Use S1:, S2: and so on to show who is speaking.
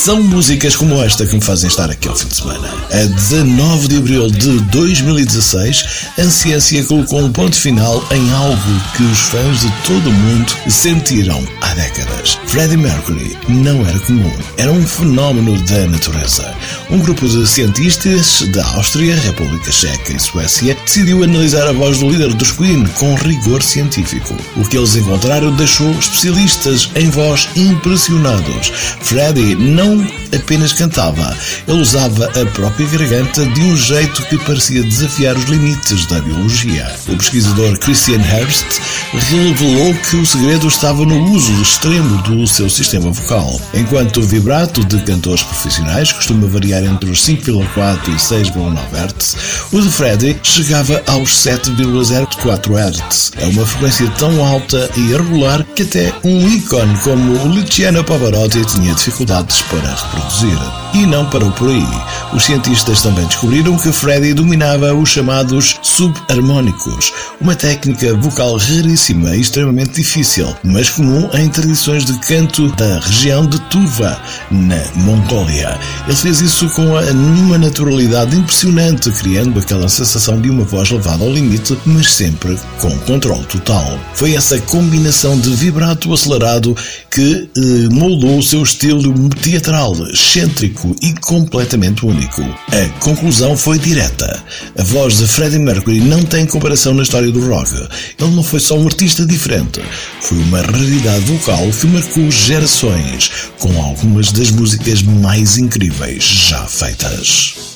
S1: São músicas como esta que me fazem estar aqui ao fim de semana. A 19 de abril de 2016, a ciência colocou um ponto final em algo que os fãs de todo o mundo sentiram há décadas. Freddie Mercury não era comum, era um fenómeno da natureza. Um grupo de cientistas da Áustria, República Checa e Suécia decidiu analisar a voz do líder dos Queen com rigor científico. O que eles encontraram deixou especialistas em voz impressionados. Freddie não apenas cantava, ele usava a própria garganta de um jeito que parecia desafiar os limites da biologia. O pesquisador Christian Herbst revelou que o segredo estava no uso extremo do seu sistema vocal. Enquanto o vibrato de cantores profissionais costuma variar entre os 5,4 e 6,9 Hz, o de Freddie chegava aos 7,04 Hz. É uma frequência tão alta e irregular que até um ícone como o Luciano Pavarotti tinha dificuldades para reproduzir. E não parou por aí. Os cientistas também descobriram que Freddie dominava os chamados subharmónicos, uma técnica vocal raríssima e extremamente difícil, mas comum em tradições de canto da região de Tuva, na Mongólia. Ele fez isso com uma naturalidade impressionante, criando aquela sensação de uma voz levada ao limite, mas sempre com controle total. Foi essa combinação de vibrato acelerado que moldou o seu estilo teatral, excêntrico e completamente único. A conclusão foi direta. A voz de Freddie Mercury não tem comparação na história do rock. Ele não foi só um artista diferente, foi uma raridade vocal que marcou gerações, com algumas das músicas mais incríveis já feitas.